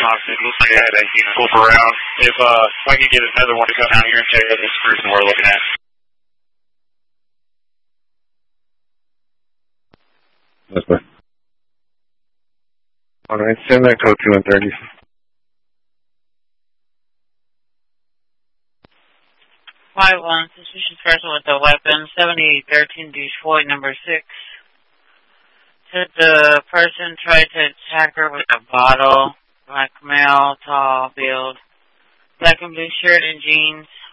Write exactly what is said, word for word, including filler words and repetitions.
Austin. It looks like I had a flip around. If uh, if I can get another one to come down here and check out the screws and we're looking at. That's fine. All right, send that code to one thirty. five one, suspicious person with a weapon, seventy-eight thirteen Detroit, number six. Said the person tried to attack her with a bottle, black male, tall build, black and blue shirt and jeans.